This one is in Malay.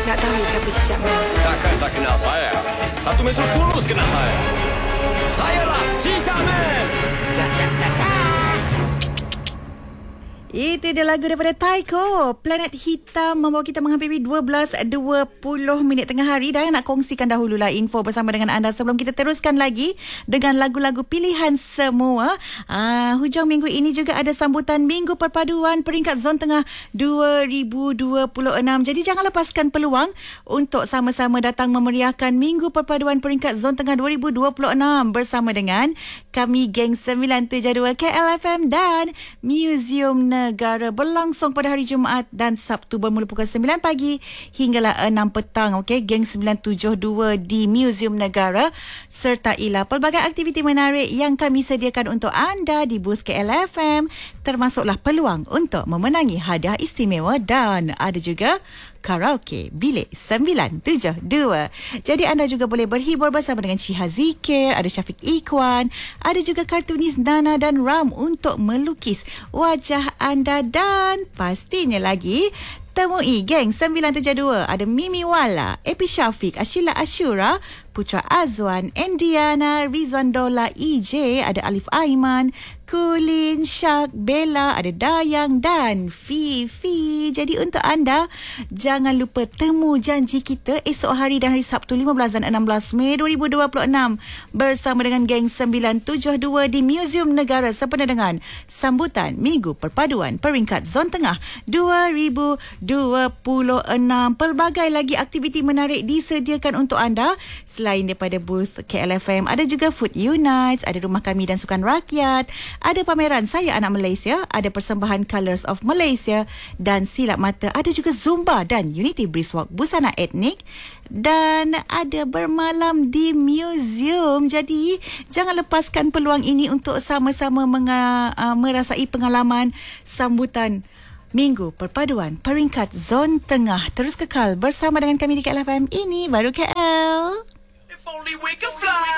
nak tahu siapa Cicak Man? Takkan tak kenal saya. 1 meter kurus kenal saya. Sayalah Cicak Man. Itu dia lagu daripada Taiko. Planet Hitam membawa kita menghampiri 12.20 tengah hari. Dan nak kongsikan dahululah info bersama dengan anda sebelum kita teruskan lagi dengan lagu-lagu pilihan semua. Hujung minggu ini juga ada sambutan Minggu Perpaduan peringkat Zon Tengah 2026. Jadi jangan lepaskan peluang untuk sama-sama datang memeriahkan Minggu Perpaduan peringkat Zon Tengah 2026 bersama dengan kami geng 972 KLFM dan Museum Negara, berlangsung pada hari Jumaat dan Sabtu bermula pukul 9 pagi hinggalah 6 petang. Okey, geng 972 di Museum Negara sertailah pelbagai aktiviti menarik yang kami sediakan untuk anda di booth KLFM, termasuklah peluang untuk memenangi hadiah istimewa dan ada juga karaoke bilik 972. Jadi anda juga boleh berhibur bersama dengan Ciha Zikir, ada Syafiq Ikhwan, ada juga kartunis Nana dan Ram untuk melukis wajah anda dan pastinya lagi temui geng 972. Ada Mimi Wala, Epi Syafiq, Ashila Ashura, Putra Azwan, Endiana, Rizwan Dola, EJ, ada Alif Aiman, Kulin, Syak, Bella, ada Dayang dan Fifi. Jadi untuk anda, jangan lupa temu janji kita esok hari dan hari Sabtu 15 dan 16 Mei 2026 bersama dengan geng 972 di Museum Negara sempena dengan sambutan Minggu Perpaduan peringkat Zon Tengah 2026. Pelbagai lagi aktiviti menarik disediakan untuk anda. Selain daripada booth KLFM, ada juga Food Unites, ada Rumah Kami dan Sukan Rakyat, ada pameran Saya Anak Malaysia, ada persembahan Colours of Malaysia dan Silap Mata, ada juga Zumba dan Unity Brisk Walk busana etnik dan ada bermalam di museum. Jadi jangan lepaskan peluang ini untuk sama-sama merasai pengalaman sambutan Minggu Perpaduan peringkat Zon Tengah. Terus kekal bersama dengan kami di KLFM. Ini baru KL.